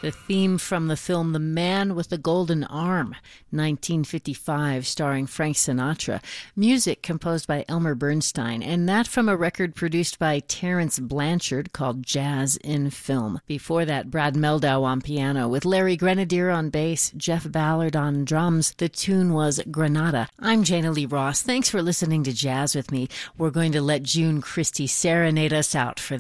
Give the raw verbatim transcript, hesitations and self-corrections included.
The theme from the film The Man with the Golden Arm, nineteen fifty-five, starring Frank Sinatra. Music composed by Elmer Bernstein, and that from a record produced by Terence Blanchard called Jazz in Film. Before that, Brad Meldau on piano, with Larry Grenadier on bass, Jeff Ballard on drums. The tune was Granada. I'm Jana Lee Ross. Thanks for listening to Jazz with me. We're going to let June Christie serenade us out for